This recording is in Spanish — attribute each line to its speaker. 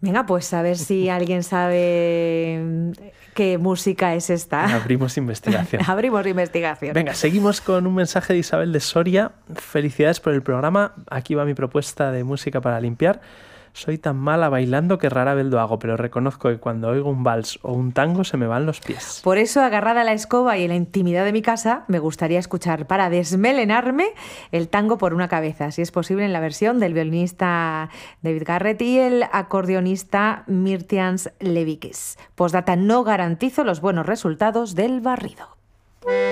Speaker 1: Venga, pues a ver si alguien sabe qué música es esta.
Speaker 2: Abrimos investigación.
Speaker 1: Abrimos investigación.
Speaker 2: Venga, seguimos con un mensaje de Isabel de Soria. Felicidades por el programa. Aquí va mi propuesta de música para limpiar. Soy tan mala bailando que rara vez lo hago, pero reconozco que cuando oigo un vals o un tango se me van los pies.
Speaker 1: Por eso, agarrada a la escoba y en la intimidad de mi casa, me gustaría escuchar para desmelenarme el tango por una cabeza, si es posible en la versión del violinista David Garrett y el acordeonista Mirtians Levikis. Postdata: no garantizo los buenos resultados del barrido.